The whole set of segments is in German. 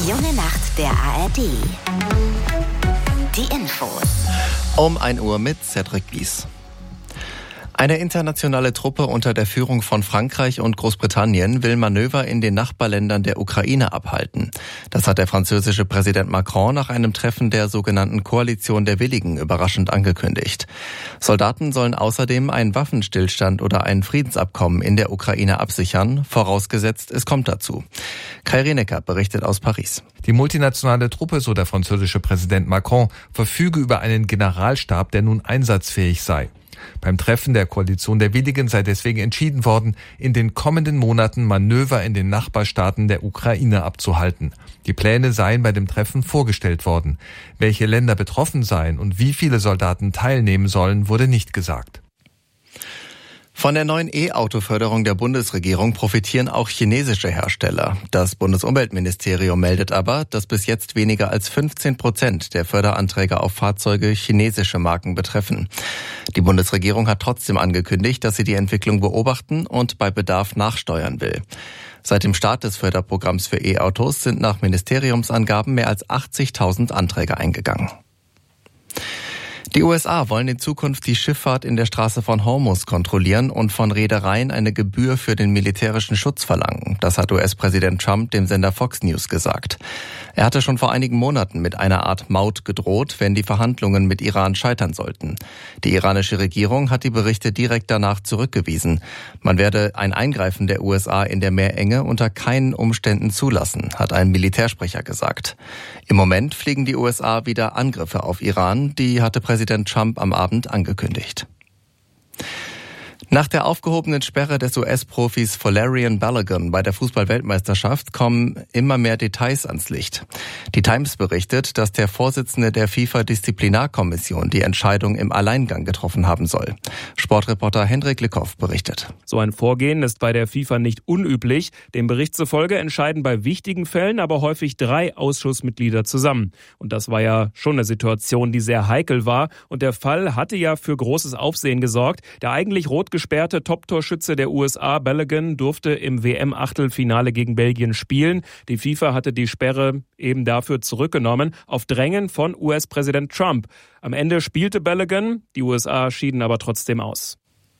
Die junge Nacht der ARD. Die Infos. Um 1 Uhr mit Cedric Wies. Eine internationale Truppe unter der Führung von Frankreich und Großbritannien will Manöver in den Nachbarländern der Ukraine abhalten. Das hat der französische Präsident Macron nach einem Treffen der sogenannten Koalition der Willigen überraschend angekündigt. Soldaten sollen außerdem einen Waffenstillstand oder ein Friedensabkommen in der Ukraine absichern, vorausgesetzt es kommt dazu. Kai Rinecker berichtet aus Paris. Die multinationale Truppe, so der französische Präsident Macron, verfüge über einen Generalstab, der nun einsatzfähig sei. Beim Treffen der Koalition der Willigen sei deswegen entschieden worden, in den kommenden Monaten Manöver in den Nachbarstaaten der Ukraine abzuhalten. Die Pläne seien bei dem Treffen vorgestellt worden. Welche Länder betroffen seien und wie viele Soldaten teilnehmen sollen, wurde nicht gesagt. Von der neuen E-Auto-Förderung der Bundesregierung profitieren auch chinesische Hersteller. Das Bundesumweltministerium meldet aber, dass bis jetzt weniger als 15% der Förderanträge auf Fahrzeuge chinesische Marken betreffen. Die Bundesregierung hat trotzdem angekündigt, dass sie die Entwicklung beobachten und bei Bedarf nachsteuern will. Seit dem Start des Förderprogramms für E-Autos sind nach Ministeriumsangaben mehr als 80.000 Anträge eingegangen. Die USA wollen in Zukunft die Schifffahrt in der Straße von Hormuz kontrollieren und von Reedereien eine Gebühr für den militärischen Schutz verlangen. Das hat US-Präsident Trump dem Sender Fox News gesagt. Er hatte schon vor einigen Monaten mit einer Art Maut gedroht, wenn die Verhandlungen mit Iran scheitern sollten. Die iranische Regierung hat die Berichte direkt danach zurückgewiesen. Man werde ein Eingreifen der USA in der Meerenge unter keinen Umständen zulassen, hat ein Militärsprecher gesagt. Im Moment fliegen die USA wieder Angriffe auf Iran, die hatte Präsident Trump am Abend angekündigt. Nach der aufgehobenen Sperre des US-Profis Valerian Balogun bei der Fußball-Weltmeisterschaft kommen immer mehr Details ans Licht. Die Times berichtet, dass der Vorsitzende der FIFA-Disziplinarkommission die Entscheidung im Alleingang getroffen haben soll. Sportreporter Hendrik Lickhoff berichtet. So ein Vorgehen ist bei der FIFA nicht unüblich. Dem Bericht zufolge entscheiden bei wichtigen Fällen aber häufig 3 Ausschussmitglieder zusammen. Und das war ja schon eine Situation, die sehr heikel war. Und der Fall hatte ja für großes Aufsehen gesorgt. Der eigentlich rot gesperrte Top-Torschütze der USA, Balogun, durfte im WM-Achtelfinale gegen Belgien spielen. Die FIFA hatte die Sperre eben dafür zurückgenommen, auf Drängen von US-Präsident Trump. Am Ende spielte Balogun, die USA schieden aber trotzdem aus.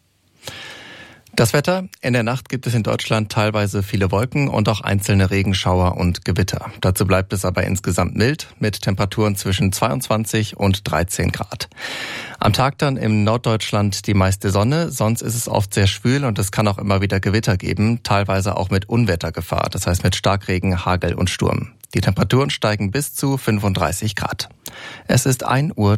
Das Wetter: In der Nacht gibt es in Deutschland teilweise viele Wolken und auch einzelne Regenschauer und Gewitter. Dazu bleibt es aber insgesamt mild mit Temperaturen zwischen 22 und 13 Grad. Am Tag dann im Norddeutschland die meiste Sonne, sonst ist es oft sehr schwül und es kann auch immer wieder Gewitter geben, teilweise auch mit Unwettergefahr, das heißt mit Starkregen, Hagel und Sturm. Die Temperaturen steigen bis zu 35 Grad. Es ist 1:03 Uhr.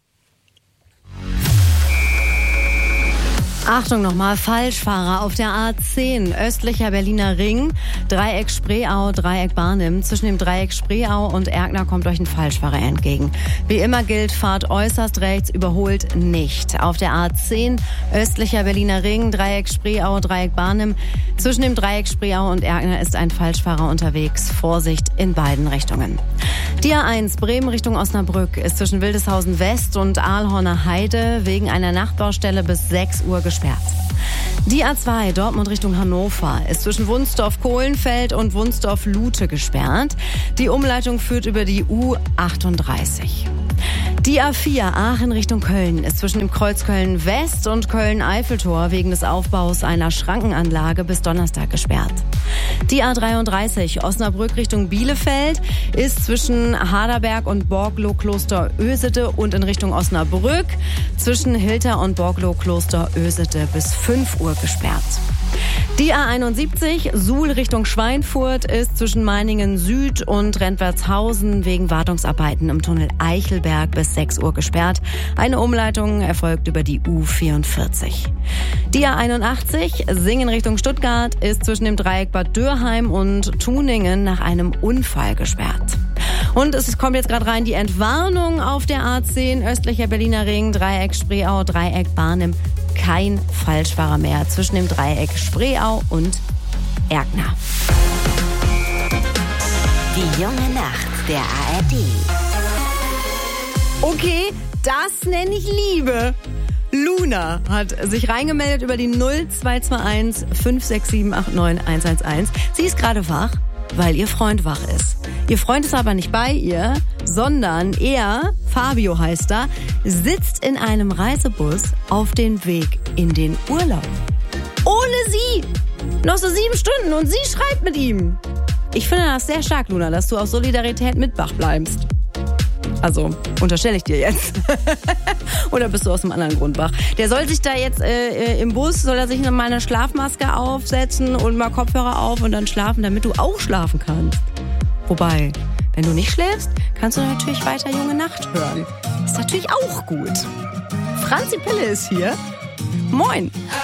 Achtung nochmal, Falschfahrer auf der A10, östlicher Berliner Ring, Dreieck Spreeau, Dreieck Barnim. Zwischen dem Dreieck Spreeau und Erkner kommt euch ein Falschfahrer entgegen. Wie immer gilt, fahrt äußerst rechts, überholt nicht. Auf der A10, östlicher Berliner Ring, Dreieck Spreeau, Dreieck Barnim. Zwischen dem Dreieck Spreeau und Erkner ist ein Falschfahrer unterwegs. Vorsicht in beiden Richtungen. Die A1 Bremen Richtung Osnabrück ist zwischen Wildeshausen West und Aalhorner Heide wegen einer Nachtbaustelle bis 6 Uhr gesperrt. Die A2 Dortmund Richtung Hannover ist zwischen Wunsdorf-Kohlenfeld und Wunsdorf-Lute gesperrt. Die Umleitung führt über die U38. Die A4 Aachen Richtung Köln ist zwischen dem Kreuz Köln-West und Köln-Eiffeltor wegen des Aufbaus einer Schrankenanlage bis Donnerstag gesperrt. Die A33 Osnabrück Richtung Bielefeld ist zwischen Haderberg und Borglo-Kloster Ösede und in Richtung Osnabrück zwischen Hilter und Borglo-Kloster Ösede bis 5 Uhr gesperrt. Die A71 Suhl Richtung Schweinfurt ist zwischen Meiningen Süd und Rentwertshausen wegen Wartungsarbeiten im Tunnel Eichelberg bis 6 Uhr gesperrt. Eine Umleitung erfolgt über die U44. Die A81 Singen Richtung Stuttgart ist zwischen dem Dreieck Bad Dürheim und Tuningen nach einem Unfall gesperrt. Und es kommt jetzt gerade rein die Entwarnung auf der A10 östlicher Berliner Ring, Dreieck Spreeau, Dreieck Barnim. Kein Falschfahrer mehr zwischen dem Dreieck Spreeau und Erkner. Die junge Nacht der ARD. Okay, das nenne ich Liebe. Luna hat sich reingemeldet über die 0221 567 89 111. Sie ist gerade wach, weil ihr Freund wach ist. Ihr Freund ist aber nicht bei ihr, sondern er, Fabio heißt er, sitzt in einem Reisebus auf dem Weg in den Urlaub. Ohne sie! Noch so 7 Stunden und sie schreibt mit ihm. Ich finde das sehr stark, Luna, dass du aus Solidarität mit Bach bleibst. Also, unterstelle ich dir jetzt. Oder bist du aus einem anderen Grund wach? Der soll sich da jetzt im Bus, soll er sich noch mal eine Schlafmaske aufsetzen und mal Kopfhörer auf und dann schlafen, damit du auch schlafen kannst. Wobei, wenn du nicht schläfst, kannst du natürlich weiter Junge Nacht hören. Ist natürlich auch gut. Franzi Pille ist hier. Moin.